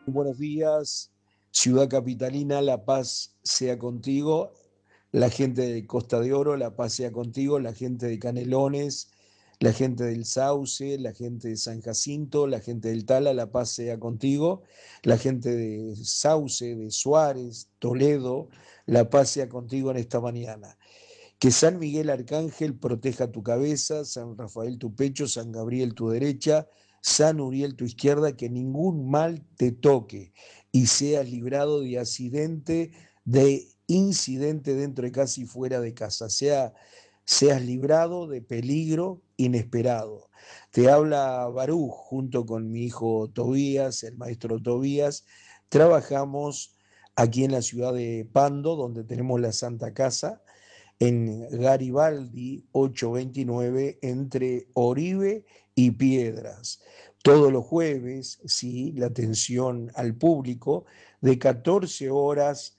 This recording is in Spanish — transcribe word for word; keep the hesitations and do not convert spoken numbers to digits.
Buenos días, ciudad capitalina, la paz sea contigo, la gente de Costa de Oro, la paz sea contigo, la gente de Canelones, la gente del Sauce, la gente de San Jacinto, la gente del Tala, la paz sea contigo, la gente de Sauce, de Suárez, Toledo, la paz sea contigo en esta mañana. Que San Miguel Arcángel proteja tu cabeza, San Rafael tu pecho, San Gabriel tu derecha, San Uriel tu izquierda, que ningún mal te toque y seas librado de accidente, de incidente dentro de casa y fuera de casa, sea, seas librado de peligro inesperado. Te habla Baruch junto con mi hijo Tobías, el maestro Tobías. Trabajamos aquí en la ciudad de Pando, donde tenemos la Santa Casa en Garibaldi ochocientos veintinueve entre Oribe y Piedras. Todos los jueves, sí, la atención al público de catorce horas